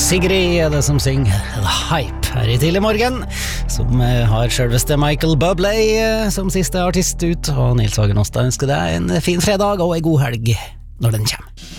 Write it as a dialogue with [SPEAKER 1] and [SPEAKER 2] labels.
[SPEAKER 1] Sigrid er det som synger The Hype her i tidlig morgen, som har selveste Michael Bublé som siste artist ut, og Nils Hagen Åstad ønsker deg en fin fredag og en god helg når den kommer.